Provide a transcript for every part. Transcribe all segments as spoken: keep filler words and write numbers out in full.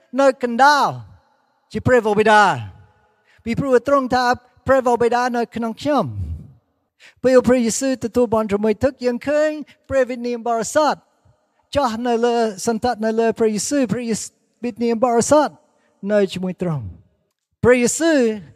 nơi cần đào chỉ pray vào bề đá bị pru trong tháp pray vào bề đá nơi khăn nhom bây giờ pray Giêsu từ tu bòn trong môi thứcยังเคย pray วิญญาณบริสุทธิ์cho nơi lơสันตัดnơi lơ pray Giêsu pray วิญญาณบริสุทธิ์nơi trong môi trong pray Giêsu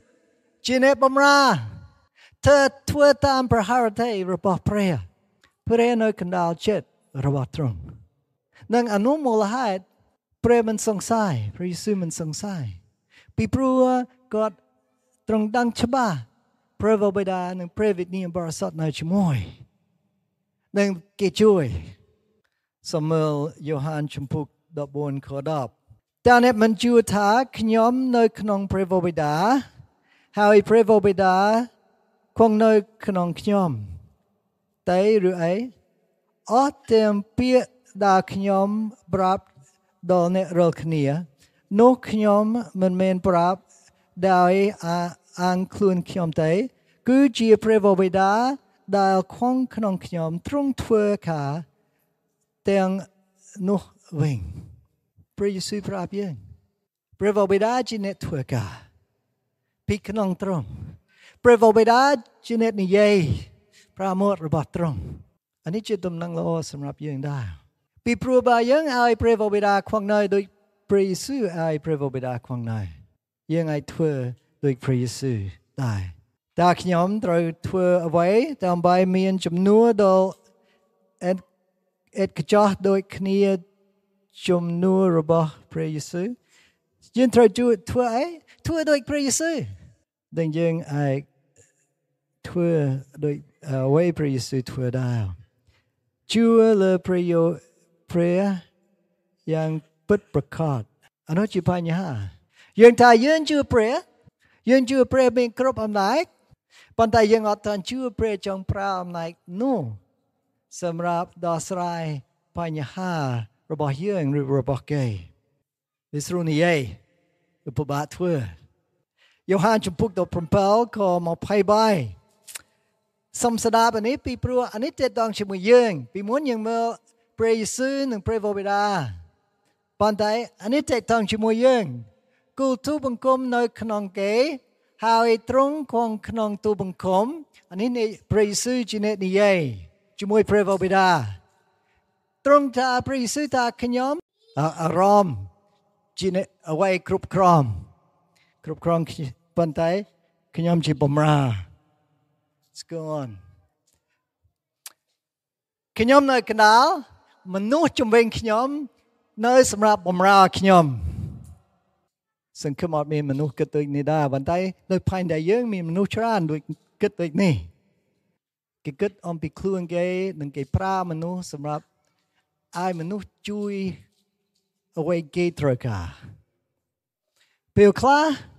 chỉ nên bấm raเธอทั่วตามพระหฤทัยระบอบ prayer prayer nơi cần đào chếtระบอบตรงนังอนุโมลให้เปรมันสงสัยพระเยซูมันสงสัยปีปรัวก็ตรงดังฉบับพระบิดาหนึ่งพระวิญญาณบริสุทธิ์ในช่วยหนึ่งเกี่ยช่วยสมัยโยฮันชมพูดอกบัวขอดอกแต่เนี่ยมันจูถาขยมในขนมพระบิดาหายพระบิดาคงในขนมขยมแต่หรือไอ้อเต็มเปียดาขยมปรับดอลเนรลขเนียนกขยมมันเมนปรับดาวอังคลุนขยมไตกูจีพระบิดาดาวคงขนมขยมตรงทั่วขาเตียงนกวิ่งพระเยซูปรับยังพระบิดาจีเนตทั่วขาพิขนมตรงพระบิดาจีเนตนิยัยพระมดระบาดตรงอันนี้จะตำนังละอสำหรับยังได้ปีปรูบายังไอพระบิดาควงในโดยพระเยซูไอพระบิดาควงในยังไอทั่วโดยพระเยซูได้ตาขยมเราทั่วเอาไว้ตามใบเมียนจำนวนโดยเอ็ดเอ็ดกระจอกโดยขณีจำนวนระบพระเยซูยังเราจูทั่วไอทั่วโดยพระเยซูดังยังไอทั่วโดยเอาไว้พระเยซูทั่วได้ชัวเลยพระโยพระยังปิดประกาศอันนั้นจีพายฮะยังทายยังชัวพระยังชัวพระเป็นครบอำนาจปัจจัยยังอัตถันชัวพระจงพระอำนาจนู้สำหรับดอสไรพายฮะระบอบยังหรือระบอบเกย์ดิสรุนีเย่อุปบาททั่วโยฮันจมพุกตัวพรมเปลก็มาพายใบสมสดาแบบนี้ปีปลัวอันนี้เจ็ดดองชิมยืงปีม้วนยังเมื่อเปรย์ซื้อหนึ่งเปรย์บิดาปอนไตอันนี้เจ็ดดองชิมยืงกูทูบังคมในขนมเก๋หายตรงของขนมตูบังคมอันนี้ในเปรย์ซื้อจีเนตนี่เย่ชิมวยเปรย์บิดาตรงท่าเปรย์ซื้อท่าขยมอารมณ์จีเนตเอาไว้ครบครองครบครองปอนไตขยมจีบมราLet's go on ขยมในขณะมนุษย์จงเป็นขยมในสำหรับบำราขยมซึ่งขมอดมีมนุษย์กระตุกนี่ได้วันใดโดยภายในยังมีมนุษย์ชราโดยกระตุกนี่กิจอมพิคลุนเกยหนึ่งเกยพระมนุษย์สำหรับไอ้มนุษย์จุยเอาไว้เกยตระกาเปลวคลา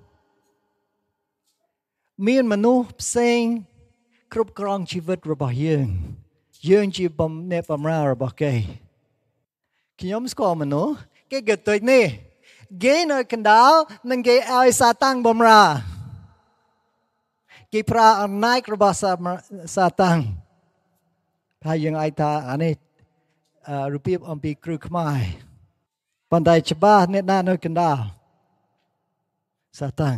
มีมนุษย์เซ็งครบครองชีวิตระบายยังยังจีบมเนปมราระบายเกยขยมสกอมโนเกยเกิดตัวนี้เกยในกันดาวนั่งเกยเอาซาตังบมราเกยพระอำนาจระบายซาตังพายังไอตาอันนี้รูปแบบอมปีครุขมายปันไดฉบับเนตนาในกันดาวซาตัง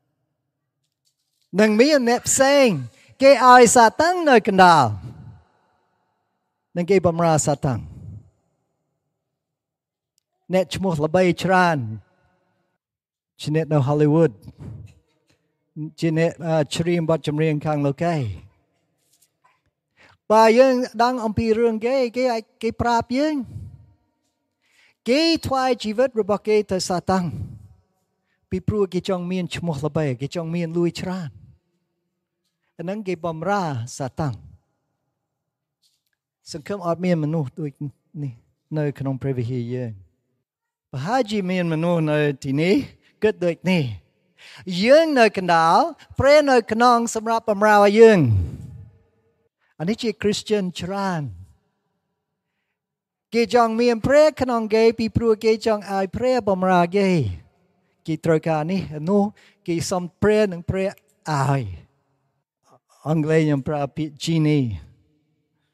นั่งมีเนปเซงเกยเอาซาตังในกันดาวนั่งเกยบมราซาตังเนตชมุลใบชรานชเนตในฮอลลีวูดชเนตชรีมบัดจำเรียงข้างโลกายป่ายังดังอมพีเรื่องเกยเกยเกยปราบยังเกยทวายชีวิตระบบเกยแต่ซาตังปีปลัวเกยจงมีนชมุลใบเกยจงมีนลุยชรานอันนั้นเกยบมราซาตังสังคมอดมีนมนุษย์ด้วยนี่ในขนมพระวิหารยังพระฮาจีมีนมนุษย์ในที่นี้เกิดด้วยนี่ยังในกันดาวเปรย์ในขนมสำหรับบมรายังอันนี้คือคริสเตียนชรานเกยจงมีนเปรย์ขนมเกยปีปลัวเกยจงไอเปรย์บมราเกยเกยตรการนี้นู้เกยสมเปรย์หนึ่งเปรย์ไออังกฤษยังปราบจีนี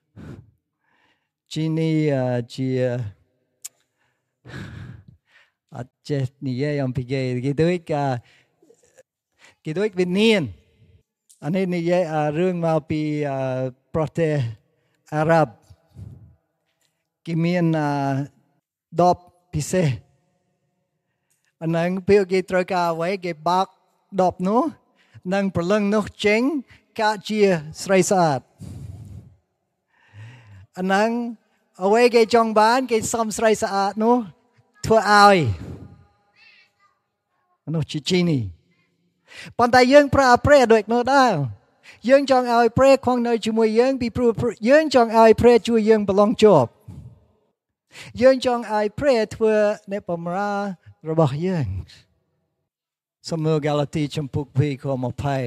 จีนีจีអត់ចេះនិយាយអំពីគេគេដូចគេដូចវិញ្ញាណអានេះនិយាយរឿងមកពីប្រទេសអារ៉ាប់គេមានដបពិសេសអានឹងពេលគេត្រូវការអ្វីគេបើកដបនោះនឹងប្រលឹងនោះចេញកាជាស្រីស្អាតអានឹងអ្វីគេចង់បានគេសំស្រីស្អាតនោះធ្វើឲ្យនោះជាជីនីប៉ុន្តែយើងប្រើព្រះដូចនោះដែរយើងចង់ឲ្យព្រះខំនៅជាមួយយើងពីព្រោះយើងចង់ឲ្យព្រះជួយយើងប្រឡងជាប់យើងចង់ឲ្យព្រះធ្វើអ្នកបម្រើរបស់យើងសំណួរហ្គាឡាទីចំពុកពីខម្ភៃ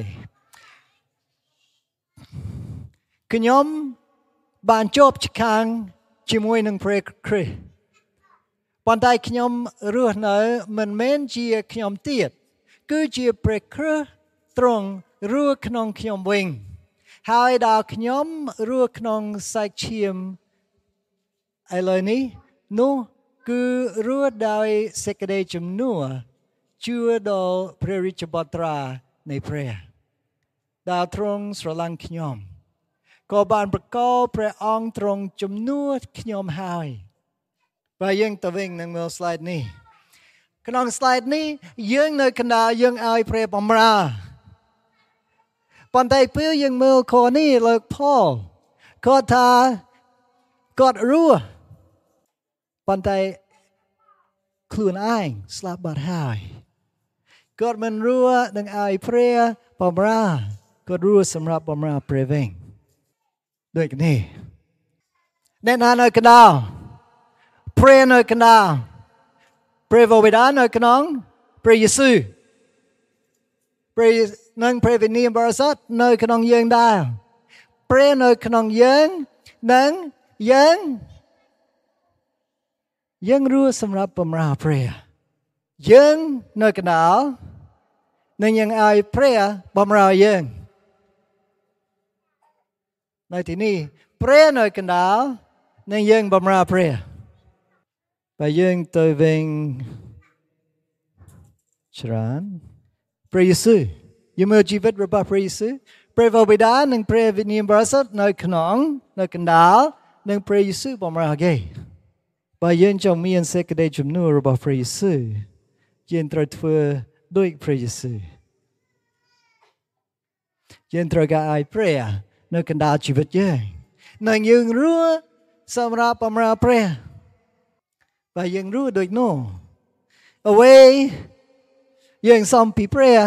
ខ្ញុំបានជាប់ឆ្កាងជាមួយនឹងព្រះគ្រីស្ទប៉ុន្តែខ្ញុំរស់នៅមិនមែនជាខ្ញុំទៀតគឺជាព្រះគ្រីស្ទទ្រង់រស់ក្នុងខ្ញុំវិញហើយដល់ខ្ញុំរស់ក្នុងសាច់ឈាមឥឡូវនេះនោះគឺរស់ដោយសេចក្តីជំនឿជឿដល់ព្រះរាជបុត្រានៃព្រះដែលទ្រង់ស្រឡាញ់ខ្ញុំក៏បានប្រកល់ព្រះអង្គទ្រង់ជំនួសខ្ញុំហើយបើយើងទៅវិញនឹងមើល slide នេះក្នុង slide នេះយើងនៅកណ្ដាលយើងឲ្យព្រះបម្រើប៉ុន្តែពេលយើងមើលខនេះលោក Paul គាត់ថាគាត់រស់ប៉ុន្តែខ្លួនឯងស្លាប់បាត់ហើយគាត់មិនរស់នឹងឲ្យព្រះបម្រើគាត់រស់សម្រាប់បម្រើព្រះវិញដូចនេះអ្នកណានៅកណ្ដាលព្រះនៅកណ្ដាលព្រះវរបិតានៅក្នុងព្រះយេស៊ូវព្រះនិងព្រះវិញ្ញាណបរិសុទ្ធនៅក្នុងយើងដែរព្រះនៅក្នុងយើងនិងយើងយើងរស់សម្រាប់បម្រើព្រះយើងនៅកណ្ដាលនិងយើងឲ្យព្រះបម្រើយើងនៅទីនេះព្រះនៅកណ្ដាលនិងយើងបម្រើព្រះបើយើងទៅវិញច្រើនព្រះយេស៊ូវយើងមើលជីវិតរបស់ព្រះយេស៊ូវព្រះវរបិតានិងព្រះវិញ្ញាណបរិសុទ្ធនៅក្នុងនៅកណ្ដាលនិងព្រះយេស៊ូវបម្រើគេបើយើងចង់មានសេចក្តីជំនឿរបស់ព្រះយេស៊ូវយើងត្រូវធ្វើដូចព្រះយេស៊ូវយើងត្រូវការឲ្យព្រះនៅកណ្ដាលជីវិតយើងនិងយើងរស់សម្រាប់បម្រើព្រះបើយើងរស់ដូចនោះអ្វីយើងសំពីព្រះ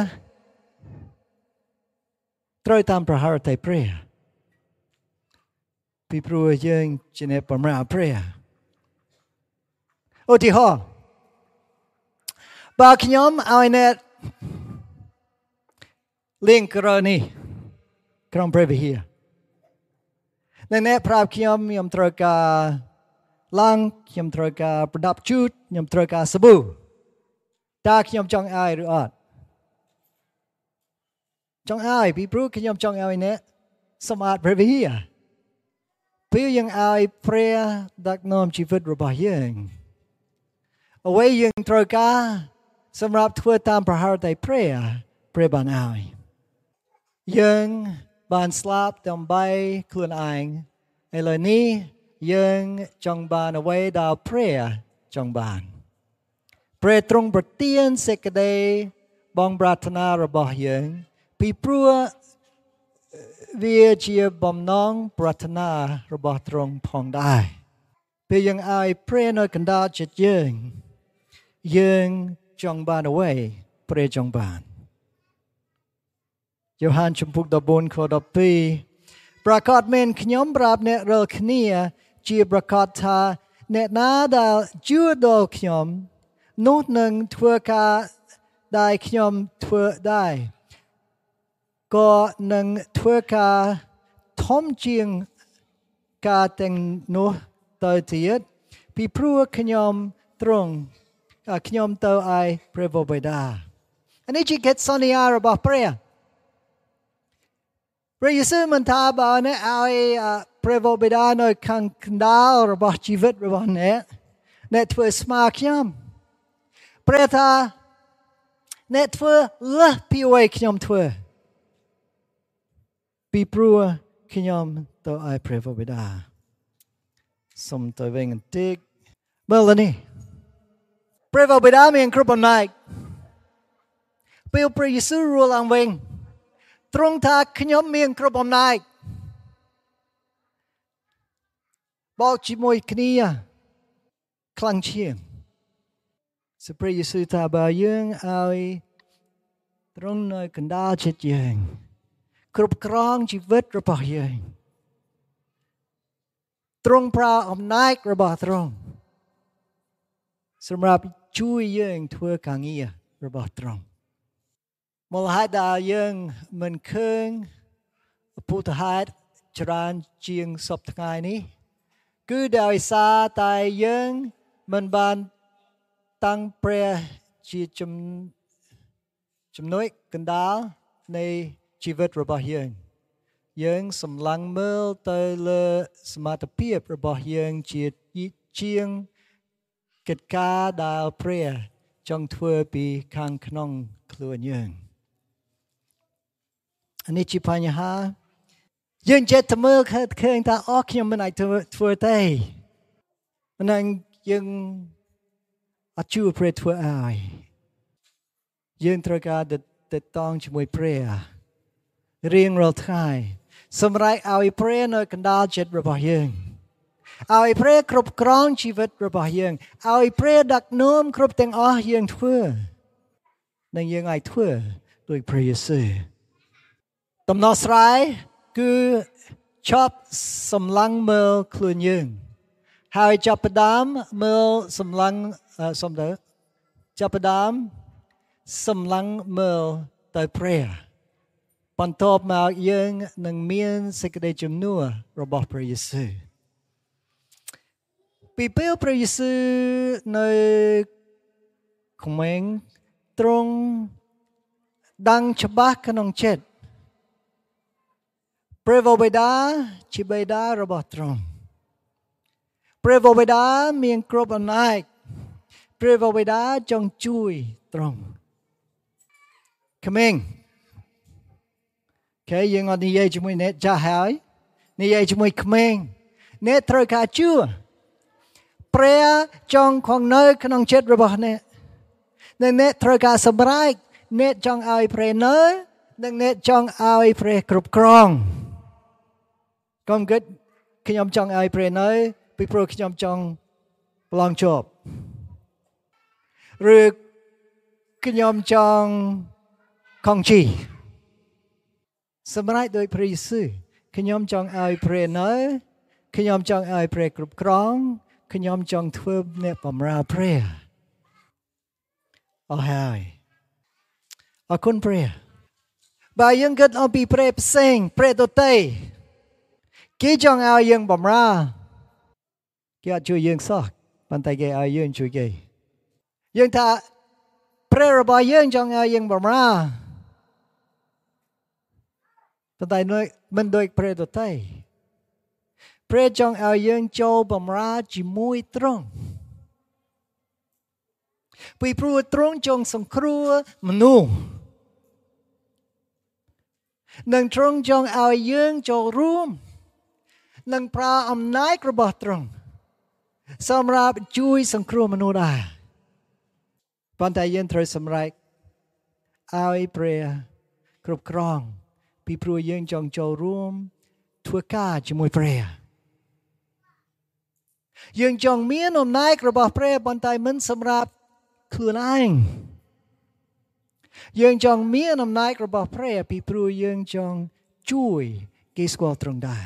ត្រូវតាមប្រហារតែព្រះពីព្រោះយើងជាអ្នកបម្រើព្រះឧទាហរណ៍បើខ្ញុំឲ្យអ្នកលេងក្រនេះក្រុមព្រះវិហារអ្នកប្រាប់ខ្ញុំខ្ញុំត្រូវការឡើងខ្ញុំត្រូវការប្រដាប់ជូតខ្ញុំត្រូវការសាប៊ូតើខ្ញុំចង់ឲ្យឬអត់ចង់ឲ្យពីព្រោះខ្ញុំចង់ឲ្យអ្នកសម្អាតព្រះវិហារពេលយើងឲ្យព្រះដឹកនាំជីវិតរបស់យើងអ្វីយើងត្រូវការសម្រាប់ធ្វើតាមប្រហារតែព្រះព្រះបានឲ្យយើងបានស្លាប់ដើម្បីខ្លួនឯងឥឡូវនេះយើងចង់បានអ្វីដែលព្រះចង់បានព្រះទ្រង់ប្រទានសេចក្តីបងប្រាថ្នារបស់យើងពីព្រោះវាជាបំណងប្រាថ្នារបស់ទ្រង់ផងដែរពេលយើងឲ្យព្រះនៅកណ្ដាលចិត្តយើងយើងចង់បានអ្វីព្រះចង់បានយ៉ូហានជំពូកដប់បួនខដប់ពីរប្រកាសមែនខ្ញុំប្រាប់អ្នករាល់គ្នាជាប្រកាសថាអ្នកណាដែលជឿដល់ខ្ញុំនោះនឹងធ្វើការដែលខ្ញុំធ្វើដែរក៏នឹងធ្វើការធំជាងការទាំងនោះទៅទៀតពីព្រោះខ្ញុំទ្រង់ខ្ញុំទៅឲ្យព្រះវរបិតានេះជាកិច្ចសន្យារបស់ព្រះព្រះយេស៊ូវមិនថាបើអ្នកឲ្យព្រះវរបិតានៅខាងកណ្ដាលរបស់ជីវិតរបស់អ្នកអ្នកធ្វើស្មើខ្ញុំព្រះថាអ្នកធ្វើលើសពីអ្វីខ្ញុំធ្វើពីព្រោះខ្ញុំទៅឲ្យព្រះបិតាសូមទៅវិញបន្តិចមើលនេះព្រះបិតាមានគ្រប់អំណាចពេលព្រះយេស៊ូវរស់ឡើងវិញទ្រង់ថាខ្ញុំមានគ្រប់អំណាចបោកជាមួយគ្នាខ្លាំងជាងសូមព្រះយេស៊ូវថាបើយើងឲ្យទ្រង់នៅកណ្ដាលចិត្តយើងគ្រប់គ្រងជីវិតរបស់យើងទ្រង់ប្រើអំណាចរបស់ទ្រង់សម្រាប់ជួយយើងធ្វើការងាររបស់ទ្រង់មូលហេតុដែលយើងមិនឃើញពុទ្ធហេតុច្រើនជាងសពថ្ងៃនេះគឺដោយសារតែយើងមិនបានតាំងព្រះជាចំណុចកណ្ដាលនៃជីវិតរបស់យើងយើងសម្លឹងមើលទៅលើសមត្ថភាពរបស់យើងជាជាងកិច្ចការដែលព្រះចង់ធ្វើពីខាងក្នុងខ្លួនយើងនេះជាបញ្ហាយើងចេះតែមើលឃើញថាអូខ្ញុំមិនអាចធ្វើទេមិននឹងយើងអត់ជួយព្រះធ្វើឲ្យយើងត្រូវការទៅតងជាមួយព្រះរៀងរាល់ថ្ងៃសម្រេចឲ្យព្រះនៅកណ្ដាលចិត្តរបស់យើងឲ្យព្រះគ្រប់គ្រងជីវិតរបស់យើងឲ្យព្រះដឹកនាំគ្រប់ទាំងអស់យើងធ្វើនិងយើងអាចធ្វើដោយព្រះយេស៊ូវដំណោះស្រាយគឺឈប់សម្លឹងមើលខ្លួនយើងហើយចាប់ផ្ដើមមើលសម្លឹងសំដៅចាប់ផ្ដើមសម្លឹងមើលទៅព្រះបន្ទាប់មកយើងនឹងមានសេចក្តីជំនឿរបស់ព្រះយេស៊ូវពីពេលព្រះយេស៊ូវនៅក្មេងទ្រង់ដឹងច្បាស់ក្នុងចិត្តព្រះបិតាជាបិតារបស់ទ្រង់ព្រះបិតាមានគ្រប់អំណាចព្រះបិតាចង់ជួយទ្រង់ក្មេងគេយើងអត់និយាយជាមួយអ្នកចាស់ហើយនិយាយជាមួយក្មេងអ្នកត្រូវការជឿព្រះចង់គង់នៅក្នុងចិត្តរបស់អ្នកនិងអ្នកត្រូវការសម្រេចអ្នកចង់ឲ្យព្រះនៅនិងអ្នកចង់ឲ្យព្រះគ្រប់គ្រងកុំគិតខ្ញុំចង់ឲ្យព្រះនៅពីព្រោះខ្ញុំចង់ប្រឡងជាប់ឬខ្ញុំចង់ខំជីសម្រេចដោយព្រះយេស៊ូវខ្ញុំចង់ឲ្យព្រះនៅខ្ញុំចង់ឲ្យព្រះគ្រប់គ្រងខ្ញុំចង់ធ្វើអ្នកបម្រើព្រះអស់ហើយអរគុណព្រះបើយើងគិតអំពីព្រះផ្សេងព្រះដទៃគេចង់ឲ្យយើងបម្រើគេអត់ជួយយើងសោះប៉ុន្តែគេឲ្យយើងជួយគេយើងថាព្រះរបស់យើងចង់ឲ្យយើងបម្រើប៉ុន្តែមិនដូចព្រះដទៃព្រះចង់ឲ្យយើងចូលបម្រើជាមួយទ្រង់ពីព្រោះទ្រង់ចង់សង្គ្រោះមនុស្សនិងទ្រង់ចង់ឲ្យយើងចូលរួមនិងប្រើអំណាចរបស់ទ្រង់សម្រាប់ជួយសង្គ្រោះមនុស្សដែរប៉ុន្តែយើងត្រូវសម្រេចឲ្យព្រះគ្រប់គ្រងពីព្រោះយើងចង់ចូលរួមធ្វើការជាមួយព្រះយើងចង់មានអំណាចរបស់ព្រះប៉ុន្តែមិនសម្រាប់ខ្លួនឯងយើងចង់មានអំណាចរបស់ព្រះពីព្រោះយើងចង់ជួយគេស្គាល់ទ្រង់ដែរ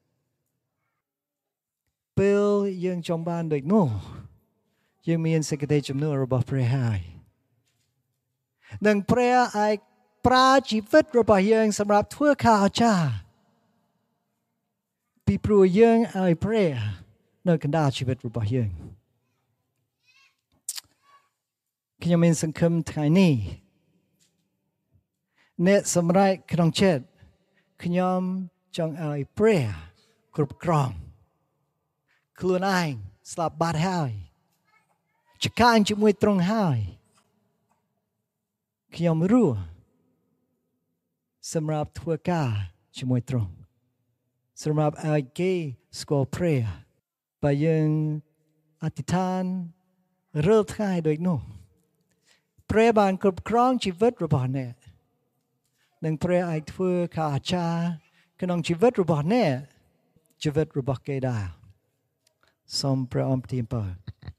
ពេលយើងចង់បានដូចនោះយើងមានសេចក្តីជំនឿរបស់ព្រះហើយនិងព្រះអាចប្រើជីវិតរបស់យើងសម្រាប់ធ្វើការអស្ចារ្យពីព្រោះយើងឲ្យព្រះនៅកណ្ដាលជីវិតរបស់យើងខ្ញុំមានសង្ឃឹមថ្ងៃនេះអ្នកសម្រេចក្នុងចិត្តខ្ញុំចង់ឲ្យព្រះគ្រប់គ្រងខ្លួនឯងស្លាប់បាត់ហើយចកានជាមួយទ្រង់ហើយខ្ញុំรู้សម្រាប់ធ្វើការជាមួយទ្រង់សម្រាប់ឲ្យគេស្គាល់ព្រះបើយើងអធិដ្ឋានរាល់ថ្ងៃដូចនោះព្រះបានគ្រប់គ្រងជីវិតរបស់អ្នកនិងព្រះអាចធ្វើការអាចារ្យក្នុងជីវិតរបស់អ្នកជីវិតរបស់គេដែរសូមព្រះអង្គប្រទានពរ